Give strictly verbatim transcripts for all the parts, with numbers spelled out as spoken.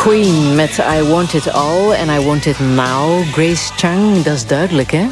Queen met I Want It All and I Want It Now. Grace Chung, dat is duidelijk, hè?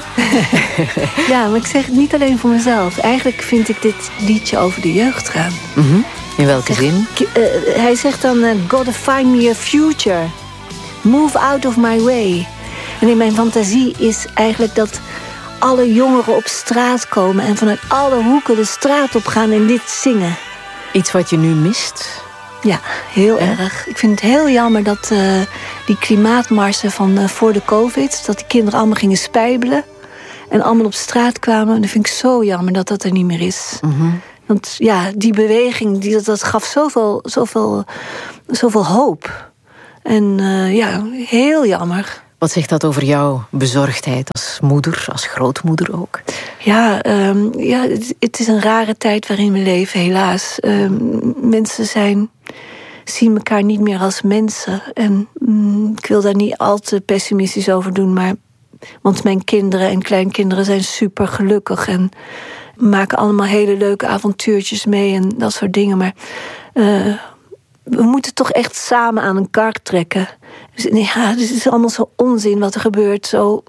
Ja, maar ik zeg het niet alleen voor mezelf. Eigenlijk vind ik dit liedje over de jeugd gaan. Mm-hmm. In welke zegt, zin? Uh, hij zegt dan, uh, gotta find me a future. Move out of my way. En in mijn fantasie is eigenlijk dat alle jongeren op straat komen en vanuit alle hoeken de straat op gaan en dit zingen. Iets wat je nu mist? Ja, heel ja. erg. Ik vind het heel jammer dat uh, die klimaatmarsen van uh, voor de covid, dat die kinderen allemaal gingen spijbelen en allemaal op straat kwamen. En dat vind ik zo jammer dat dat er niet meer is. Mm-hmm. Want ja, die beweging, die, dat, dat gaf zoveel, zoveel, zoveel hoop. En uh, ja, heel jammer. Wat zegt dat over jouw bezorgdheid als moeder, als grootmoeder ook? Ja, um, ja het, het is een rare tijd waarin we leven, helaas. Um, mensen zijn, zien elkaar niet meer als mensen. En um, ik wil daar niet al te pessimistisch over doen, maar want mijn kinderen en kleinkinderen zijn super gelukkig en maken allemaal hele leuke avontuurtjes mee en dat soort dingen. Maar uh, we moeten toch echt samen aan een kar trekken. Dus, ja, het is allemaal zo onzin wat er gebeurt. Zo,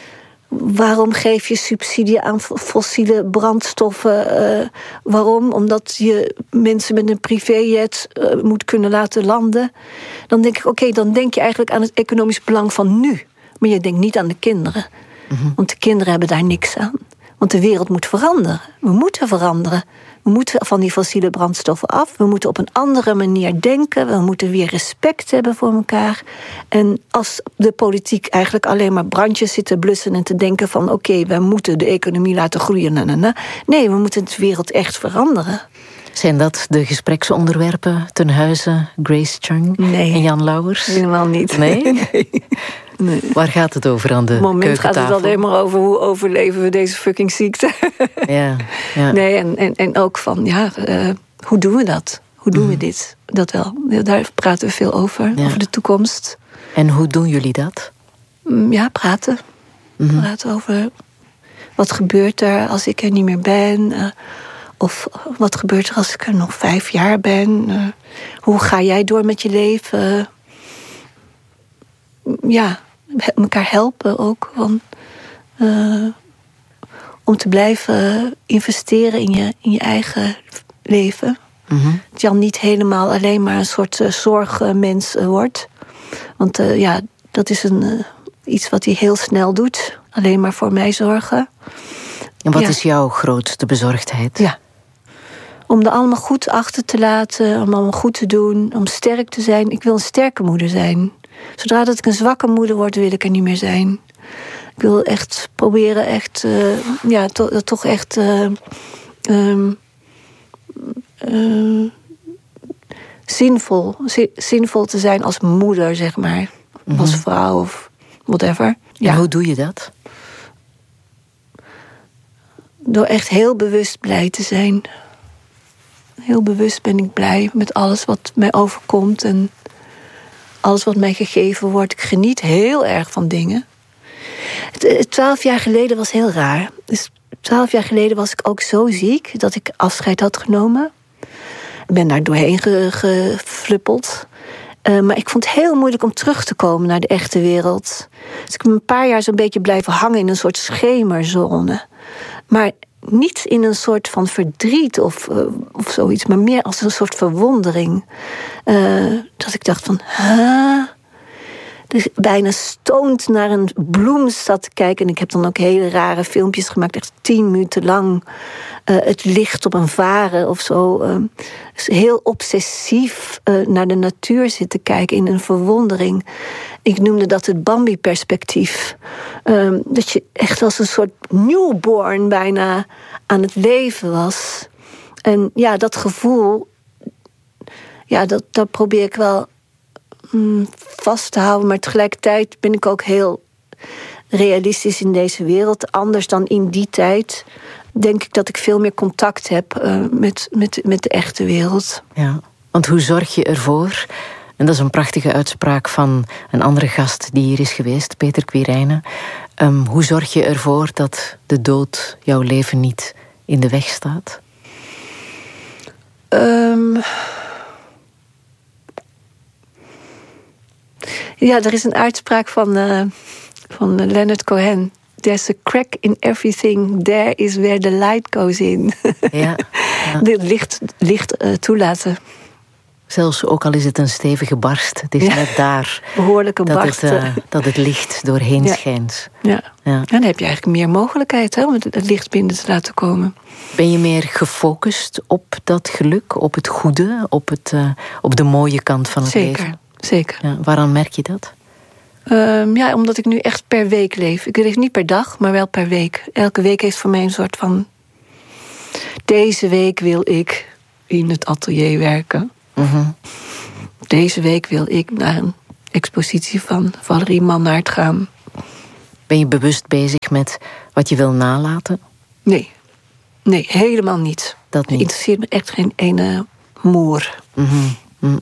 waarom geef je subsidie aan fossiele brandstoffen? Uh, waarom? Omdat je mensen met een privéjet uh, moet kunnen laten landen. Dan denk ik, oké, okay, dan denk je eigenlijk aan het economisch belang van nu. Maar je denkt niet aan de kinderen. Mm-hmm. Want de kinderen hebben daar niks aan. Want de wereld moet veranderen. We moeten veranderen. We moeten van die fossiele brandstoffen af. We moeten op een andere manier denken. We moeten weer respect hebben voor elkaar. En als de politiek eigenlijk alleen maar brandjes zit te blussen en te denken van oké, okay, we moeten de economie laten groeien. Na, na, na. Nee, we moeten de wereld echt veranderen. Zijn dat de gespreksonderwerpen ten huize Grace Chung nee, en Jan Lauwers? Helemaal niet. Nee? nee. Nee. Waar gaat het over aan de keukentafel? Op het moment gaat het alleen maar over hoe overleven we deze fucking ziekte. Ja, ja. Nee, en, en, en ook van, ja, uh, hoe doen we dat? Hoe doen mm. we dit? Dat wel. Daar praten we veel over, ja. over de toekomst. En hoe doen jullie dat? Ja, praten. Mm-hmm. Praten over wat gebeurt er als ik er niet meer ben. Uh, of wat gebeurt er als ik er nog vijf jaar ben. Uh, hoe ga jij door met je leven? Uh, ja... elkaar helpen ook. Want, uh, om te blijven investeren in je, in je eigen leven. Mm-hmm. Dat Jan niet helemaal alleen maar een soort uh, zorgmens uh, wordt. Want uh, ja, dat is een, uh, iets wat hij heel snel doet. Alleen maar voor mij zorgen. En wat ja. is jouw grootste bezorgdheid? Ja. Om er allemaal goed achter te laten. Om allemaal goed te doen. Om sterk te zijn. Ik wil een sterke moeder zijn. Zodra dat ik een zwakke moeder word, wil ik er niet meer zijn. Ik wil echt proberen echt, uh, ja, to, toch echt uh, um, uh, zinvol, zi, zinvol te zijn als moeder, zeg maar. Mm-hmm. Als vrouw of whatever. Ja. En hoe doe je dat? Door echt heel bewust blij te zijn. Heel bewust ben ik blij met alles wat mij overkomt en alles wat mij gegeven wordt. Ik geniet heel erg van dingen. Twaalf jaar geleden was heel raar. Dus twaalf jaar geleden was ik ook zo ziek dat ik afscheid had genomen. Ik ben daar doorheen ge, gefluppeld. Uh, maar ik vond het heel moeilijk om terug te komen naar de echte wereld. Dus ik ben een paar jaar zo'n beetje blijven hangen in een soort schemerzone. Maar niet in een soort van verdriet of, uh, of zoiets, maar meer als een soort verwondering. Uh, dat ik dacht van, huh? Dus bijna stoned naar een bloem zat te kijken. En ik heb dan ook hele rare filmpjes gemaakt, echt tien minuten lang. Uh, het licht op een varen of zo. Uh, dus heel obsessief uh, naar de natuur zitten kijken in een verwondering. Ik noemde dat het Bambi-perspectief. Uh, dat je echt als een soort newborn bijna aan het leven was. En ja, dat gevoel, ja, dat, dat probeer ik wel mm, vast te houden. Maar tegelijkertijd ben ik ook heel realistisch in deze wereld. Anders dan in die tijd denk ik dat ik veel meer contact heb uh, met, met, met de echte wereld. Ja, want hoe zorg je ervoor? En dat is een prachtige uitspraak van een andere gast die hier is geweest, Peter Quirijnen. Um, hoe zorg je ervoor dat de dood jouw leven niet in de weg staat? Um, Ja, er is een uitspraak van, uh, van Leonard Cohen. There's a crack in everything. There is where the light goes in. Ja, ja. Het licht, licht uh, toelaten. Zelfs ook al is het een stevige barst. Het is ja. net daar behoorlijke dat, barst. Het, uh, dat het licht doorheen ja. schijnt. Ja. Ja. En dan heb je eigenlijk meer mogelijkheid hè, om het, het licht binnen te laten komen. Ben je meer gefocust op dat geluk, op het goede, op, het, uh, op de mooie kant van het zeker, leven? Zeker. Ja, waaraan merk je dat? Um, ja, omdat ik nu echt per week leef. Ik leef niet per dag, maar wel per week. Elke week heeft voor mij een soort van... Deze week wil ik in het atelier werken. Mm-hmm. Deze week wil ik naar een expositie van Valerie Mannaert gaan. Ben je bewust bezig met wat je wil nalaten? Nee, nee, helemaal niet. Dat niet? Het interesseert me echt geen ene moer. Mm-hmm. Mm.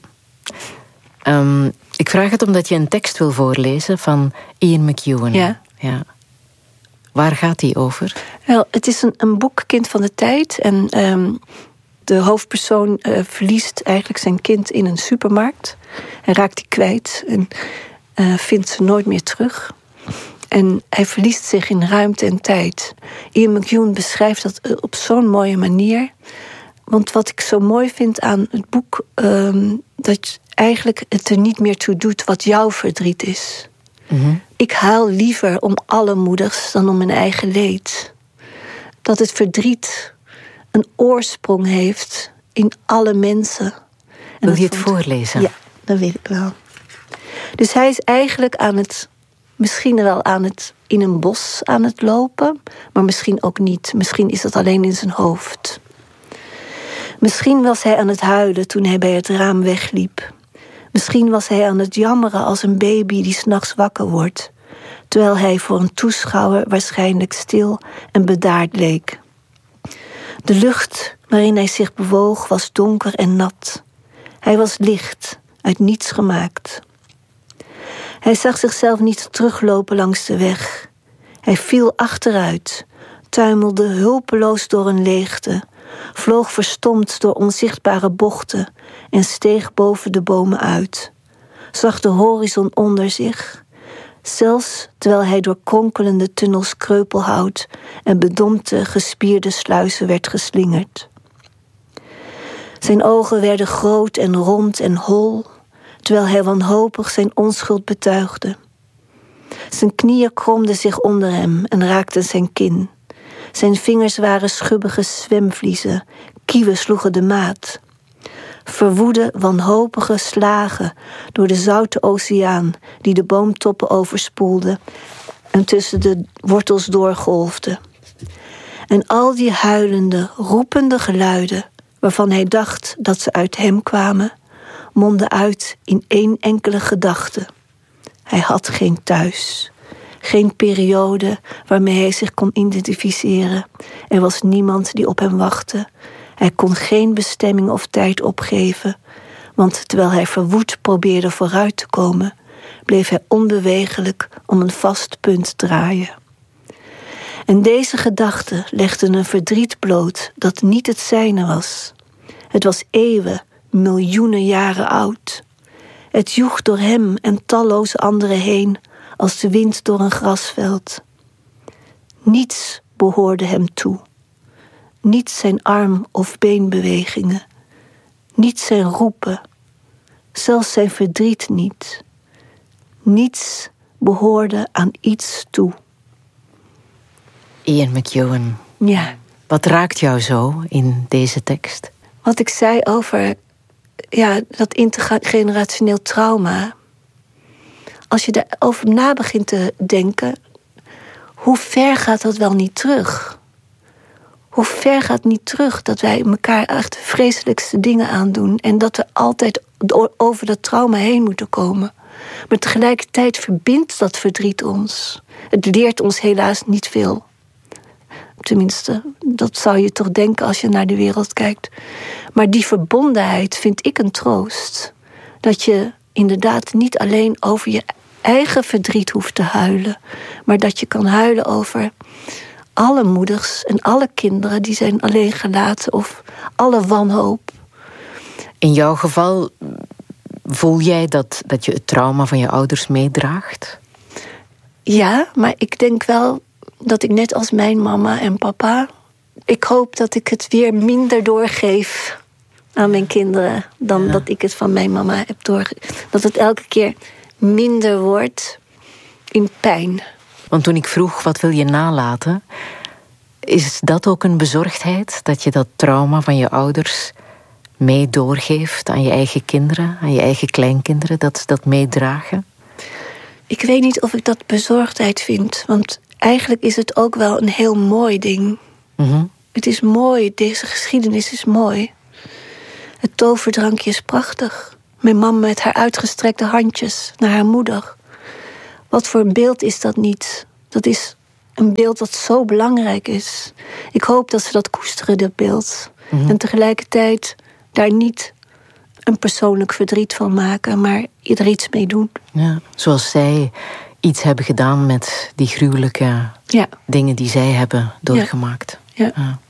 Um, ik vraag het omdat je een tekst wil voorlezen van Ian McEwan. Ja. Ja. Waar gaat die over? Wel, het is een, een boek, Kind van de Tijd. En um, de hoofdpersoon uh, verliest eigenlijk zijn kind in een supermarkt. Hij raakt die kwijt en uh, vindt ze nooit meer terug. En hij verliest zich in ruimte en tijd. Ian McEwan beschrijft dat op zo'n mooie manier. Want wat ik zo mooi vind aan het boek... Um, dat eigenlijk het er niet meer toe doet wat jouw verdriet is. Mm-hmm. Ik huil liever om alle moeders dan om mijn eigen leed. Dat het verdriet een oorsprong heeft in alle mensen. En wil je het vond... voorlezen? Ja, dat weet ik wel. Dus hij is eigenlijk aan het... misschien wel aan het in een bos aan het lopen... maar misschien ook niet. Misschien is dat alleen in zijn hoofd. Misschien was hij aan het huilen toen hij bij het raam wegliep. Misschien was hij aan het jammeren als een baby die 's nachts wakker wordt... terwijl hij voor een toeschouwer waarschijnlijk stil en bedaard leek. De lucht waarin hij zich bewoog was donker en nat. Hij was licht, uit niets gemaakt. Hij zag zichzelf niet teruglopen langs de weg. Hij viel achteruit, tuimelde hulpeloos door een leegte... vloog verstomd door onzichtbare bochten en steeg boven de bomen uit. Zag de horizon onder zich, zelfs terwijl hij door kronkelende tunnels kreupelhout en bedompte gespierde sluizen werd geslingerd. Zijn ogen werden groot en rond en hol, terwijl hij wanhopig zijn onschuld betuigde. Zijn knieën kromden zich onder hem en raakten zijn kin. Zijn vingers waren schubbige zwemvliezen, kieuwen sloegen de maat. Verwoede, wanhopige slagen door de zoute oceaan die de boomtoppen overspoelde en tussen de wortels doorgolfde. En al die huilende, roepende geluiden, waarvan hij dacht dat ze uit hem kwamen, mondden uit in één enkele gedachte. Hij had geen thuis. Geen periode waarmee hij zich kon identificeren. Er was niemand die op hem wachtte. Hij kon geen bestemming of tijd opgeven. Want terwijl hij verwoed probeerde vooruit te komen, bleef hij onbewegelijk om een vast punt draaien. En deze gedachten legden een verdriet bloot dat niet het zijne was. Het was eeuwen, miljoenen jaren oud. Het joeg door hem en talloze anderen heen als de wind door een grasveld. Niets behoorde hem toe. Niet zijn arm- of beenbewegingen. Niet zijn roepen. Zelfs zijn verdriet niet. Niets behoorde aan iets toe. Ian McEwan. Ja. Wat raakt jou zo in deze tekst? Wat ik zei over ja, dat intergenerationeel trauma. Als je daarover na begint te denken, hoe ver gaat dat wel niet terug? Hoe ver gaat niet terug dat wij elkaar echt de vreselijkste dingen aandoen en dat we altijd over dat trauma heen moeten komen. Maar tegelijkertijd verbindt dat verdriet ons. Het leert ons helaas niet veel. Tenminste, dat zou je toch denken als je naar de wereld kijkt. Maar die verbondenheid vind ik een troost. Dat je inderdaad niet alleen over je eigen verdriet hoeft te huilen, maar dat je kan huilen over alle moeders en alle kinderen die zijn alleen gelaten of alle wanhoop. In jouw geval Voel jij dat, dat je het trauma van je ouders meedraagt? Ja, maar ik denk wel dat ik net als mijn mama en papa... ik hoop dat ik het weer minder doorgeef aan mijn kinderen... dan ja. dat ik het van mijn mama heb doorgegeven. Dat het elke keer minder wordt in pijn. Want toen ik vroeg, wat wil je nalaten... is dat ook een bezorgdheid? Dat je dat trauma van je ouders mee doorgeeft aan je eigen kinderen... aan je eigen kleinkinderen, dat ze dat meedragen? Ik weet niet of ik dat bezorgdheid vind. Want eigenlijk is het ook wel een heel mooi ding. Mm-hmm. Het is mooi, deze geschiedenis is mooi. Het toverdrankje is prachtig. Mijn mama met haar uitgestrekte handjes naar haar moeder. Wat voor een beeld is dat niet? Dat is een beeld dat zo belangrijk is. Ik hoop dat ze dat koesteren, dat beeld. Mm-hmm. En tegelijkertijd daar niet een persoonlijk verdriet van maken... maar er iets mee doen. Ja, zoals zij iets hebben gedaan met die gruwelijke ja. dingen die zij hebben doorgemaakt. Ja. Ja.